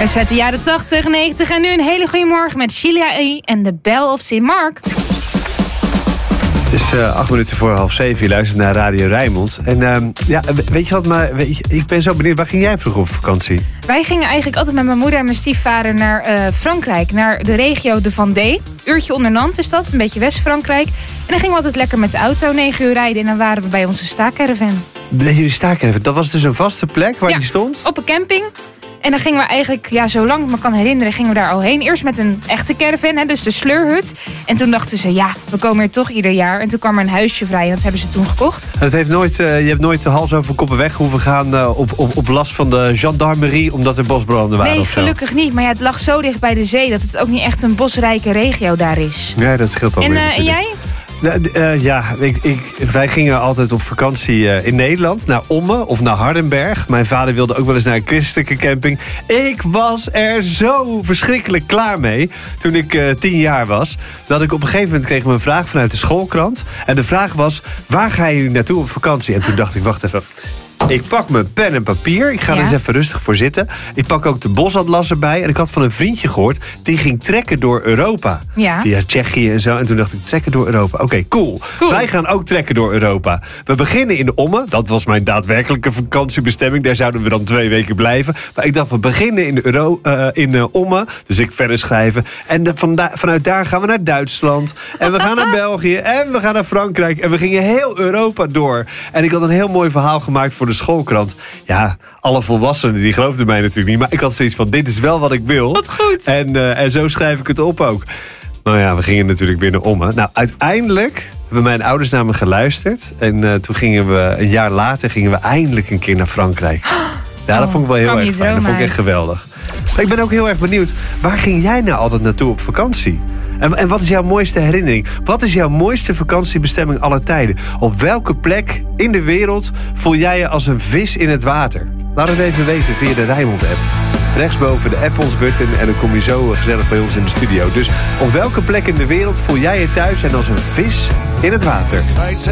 We zetten jaren 80, 90 en nu een hele goede morgen met Sheila E. en de Bell of St. Mark. Het is 8 minuten voor 6:30. Je luistert naar Radio Rijnmond. En weet je wat, ik ben zo benieuwd. Waar ging jij vroeger op vakantie? Wij gingen eigenlijk altijd met mijn moeder en mijn stiefvader naar Frankrijk. Naar de regio de Vendée. Uurtje onder Nantes is dat, een beetje West-Frankrijk. En dan gingen we altijd lekker met de auto 9 uur rijden. En dan waren we bij onze staakcaravan. Jullie staakcaravan, dat was dus een vaste plek waar die stond? Op een camping. En dan gingen we eigenlijk, zolang ik me kan herinneren, gingen we daar al heen. Eerst met een echte caravan, dus de sleurhut. En toen dachten ze, we komen hier toch ieder jaar. En toen kwam er een huisje vrij en dat hebben ze toen gekocht. Dat heeft nooit, je hebt nooit de hals over koppen weg hoeven gaan op last van de gendarmerie, omdat er bosbranden waren? Nee, gelukkig niet. Maar het lag zo dicht bij de zee dat het ook niet echt een bosrijke regio daar is. Ja, dat scheelt al. En jij? Wij gingen altijd op vakantie in Nederland, naar Ommen of naar Hardenberg. Mijn vader wilde ook wel eens naar een christelijke camping. Ik was er zo verschrikkelijk klaar mee toen ik 10 jaar was. Dat ik op een gegeven moment kreeg een vraag vanuit de schoolkrant. En de vraag was, waar ga je naartoe op vakantie? En toen dacht ik, wacht even. Ik pak mijn pen en papier. Ik ga er eens even rustig voor zitten. Ik pak ook de bosatlas erbij. En ik had van een vriendje gehoord, die ging trekken door Europa. Ja. Via Tsjechië en zo. En toen dacht ik, trekken door Europa. Oké, cool. Wij gaan ook trekken door Europa. We beginnen in de Ommen. Dat was mijn daadwerkelijke vakantiebestemming. Daar zouden we dan 2 weken blijven. Maar ik dacht, we beginnen in Ommen. Dus ik verder schrijven. En vanuit daar gaan we naar Duitsland. En we gaan naar België. En we gaan naar Frankrijk. En we gingen heel Europa door. En ik had een heel mooi verhaal gemaakt voor de schoolkrant. Ja, alle volwassenen die geloofden mij natuurlijk niet. Maar ik had zoiets van, dit is wel wat ik wil. Wat goed. En zo schrijf ik het op ook. Nou ja, we gingen natuurlijk binnen Ommen. Nou, uiteindelijk hebben mijn ouders naar me geluisterd. En toen gingen we, een jaar later, eindelijk een keer naar Frankrijk. Ja, dat vond ik wel heel erg fijn. Dat vond ik echt geweldig. Maar ik ben ook heel erg benieuwd, waar ging jij nou altijd naartoe op vakantie? En wat is jouw mooiste herinnering? Wat is jouw mooiste vakantiebestemming aller tijden? Op welke plek in de wereld voel jij je als een vis in het water? Laat het even weten via de Rijnmond-app. Rechtsboven de app ons button en dan kom je zo gezellig bij ons in de studio. Dus op welke plek in de wereld voel jij je thuis en als een vis in het water?